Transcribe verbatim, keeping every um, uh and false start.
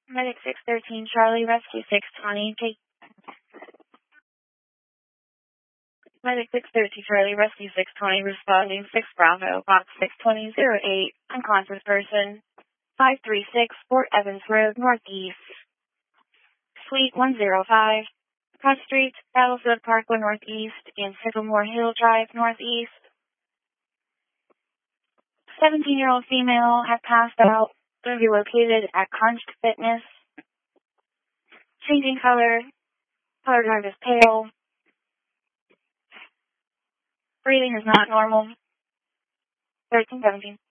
Medic six thirteen Charlie, Rescue six twenty, take. Medic six thirteen Charlie, Rescue six twenty, responding six Bravo, box six twenty zero eight, unconscious person, five three six Fort Evans Road, Northeast, Suite one oh five, Cross Street, Battlefield Parkway Northeast, and Sycamore Hill Drive, Northeast. seventeen-year-old female has passed out, will be located at Crunched Fitness. Changing color, color drive is pale. Breathing is not normal. thirteen seventeen.